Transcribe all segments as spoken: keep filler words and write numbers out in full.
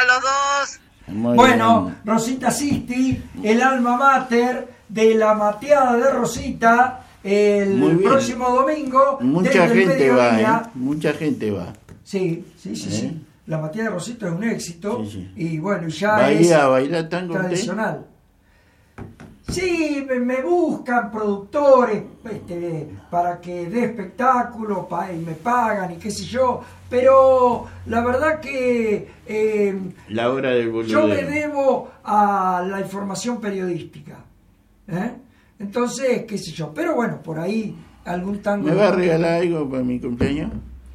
a los dos. Muy Bueno, bien. Rosita Sisti, el alma mater de la mateada de Rosita, el Muy bien. próximo domingo. Mucha desde el gente va, mediodía. ¿eh? Mucha gente va. Sí, sí, sí, ¿Eh? sí. La mateada de Rosita es un éxito. Sí, sí. Y bueno, ya ¿Va a es ir a bailar tango usted? tradicional. Sí, me, me buscan productores este, para que dé espectáculo pa, y me pagan y qué sé yo, pero la verdad que eh, La hora del boludeo. yo me debo a la información periodística, ¿eh? Entonces, qué sé yo, pero bueno, por ahí algún tango... ¿Me va a regalar algo para mi cumpleaños?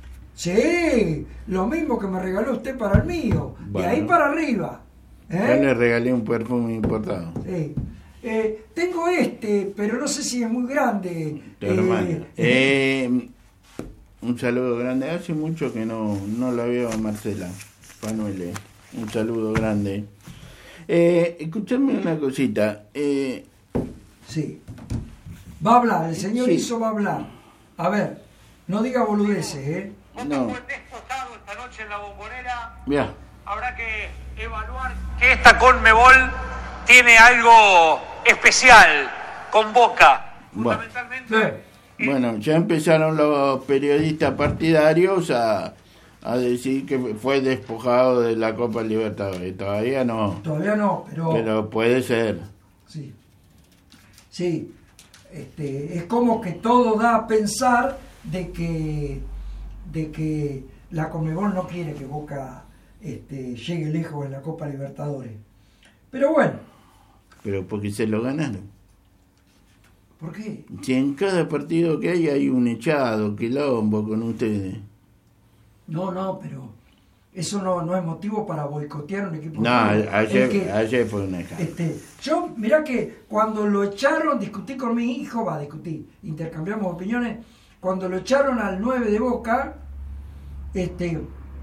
Sí, lo mismo que me regaló usted para el mío, Bueno. de ahí para arriba. ¿eh? Yo le regalé un perfume importado. Sí. Eh, tengo este, pero no sé si es muy grande. Tu hermano. Eh, Eh, un saludo grande. Hace mucho que no, no la veo a Marcela Panuele. Un saludo grande. Eh, escuchadme una cosita. Eh, sí. Va a hablar, el señor Sí. Iso va a hablar. A ver, no diga boludeces, ¿eh? no, Fue destrozado esta noche en la Bombonera. mira. Habrá que evaluar que esta Conmebol tiene algo especial con Boca. Bueno. Fundamentalmente. Bueno, ya empezaron los periodistas partidarios a, a decir que fue despojado de la Copa Libertadores. Todavía no, Todavía no, pero... pero puede ser. Sí. Sí. Este, es como que todo da a pensar de que, de que la Conmebol no quiere que Boca este, llegue lejos en la Copa Libertadores. Pero bueno, Pero porque se lo ganaron. ¿por qué? Si en cada partido que hay hay un echado, quilombo con ustedes. No, no, pero eso no, no es motivo para boicotear un equipo. No, de fútbol. ayer, El que- ayer fue una ejemplo. Este, yo, mirá que cuando lo echaron, discutí con mi hijo, va, discutí, intercambiamos opiniones, cuando lo echaron al nueve de Boca, este,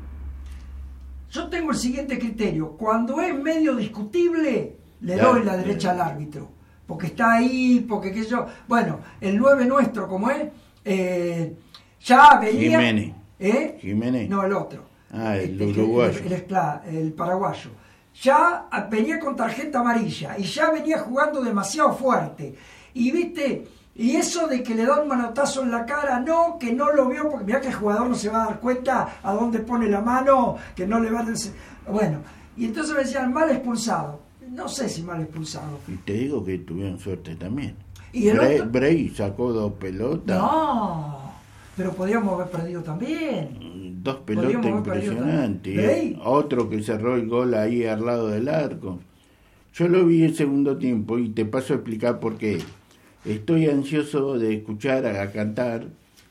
yo tengo el siguiente criterio, cuando es medio discutible, le Ya, doy la ya. derecha al árbitro, porque está ahí, porque qué sé yo, bueno, el nueve nuestro, como es, eh, ya venía... Jiménez. ¿Eh? Jiménez. No, el otro. Ah, el Este, que- uruguayo. El, el escla- el paraguayo. Ya venía con tarjeta amarilla y ya venía jugando demasiado fuerte. Y viste, y eso de que le da un manotazo en la cara, no, que no lo vio, porque mirá que el jugador no se va a dar cuenta a dónde pone la mano, que no le va a... des- Bueno, y entonces me decían, mal expulsado. No sé si mal expulsado. Y te digo que tuvieron suerte también. ¿Y el Bray, otro? Bray sacó dos pelotas. No, pero podríamos haber perdido también. Dos pelotas Podríamos haber perdido impresionantes. también. Bray. Otro que cerró el gol ahí al lado del arco. Yo lo vi el segundo tiempo y te paso a explicar por qué. Estoy ansioso de escuchar a cantar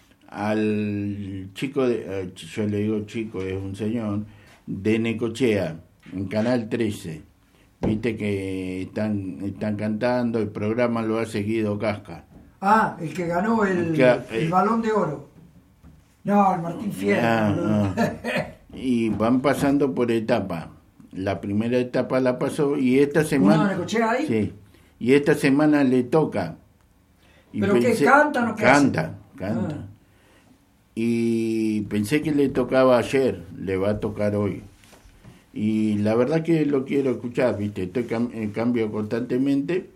al chico, de, eh, yo le digo chico, es un señor, de Necochea, en Canal trece. Viste que están, están cantando, el programa lo ha seguido Casca. Ah, el que ganó el, Que- el balón de oro. No, el Martín Fierro. Ah, boludo. ah. Y van pasando por etapa. La primera etapa la pasó y esta semana... ¿Uno de Necochea ahí? Sí. Y esta semana le toca. Y ¿Pero qué, cantan o qué Canta, hacen? canta. Ah. Y pensé que le tocaba ayer, le va a tocar hoy. Y la verdad que lo quiero escuchar, ¿viste? Estoy cam- en cambio constantemente.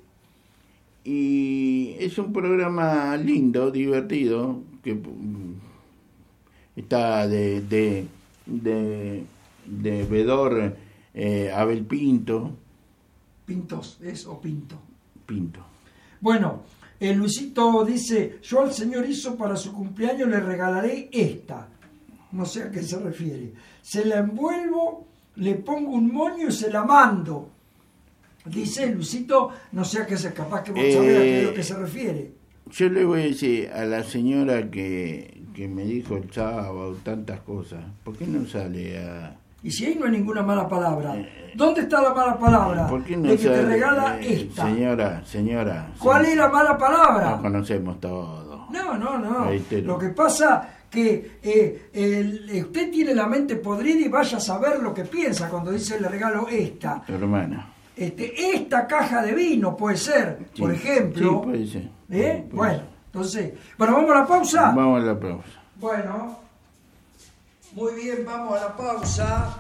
Y es un programa lindo, divertido, que mm, está de, de, de, de vedor eh, Abel Pinto. Pintos, es o Pinto. Pinto. Bueno, el Luisito dice, yo al señor Iso para su cumpleaños le regalaré esta. No sé a qué se refiere. Se la envuelvo, le pongo un moño y se la mando. Dice Luisito, no sé a qué se, capaz que vos Eh, sabés a qué es lo que se refiere. Yo le voy a decir a la señora que, que me dijo el sábado tantas cosas, ¿por qué no sale a...? Y si ahí no hay ninguna mala palabra, ¿dónde está la mala palabra? ¿Por qué no de que te sale, regala eh, esta. Señora, señora. ¿Cuál sí, es la mala palabra? Nos conocemos todos. No, no, no. Reitero. Lo que pasa que eh, el- usted tiene la mente podrida y vaya a saber lo que piensa cuando dice le regalo esta. Tu hermana. Este, esta caja de vino puede ser, Sí, por ejemplo. sí, puede ser. ¿Eh? Puede Bueno, ser. entonces, bueno, vamos a la pausa. Vamos a la pausa. Bueno, muy bien, vamos a la pausa.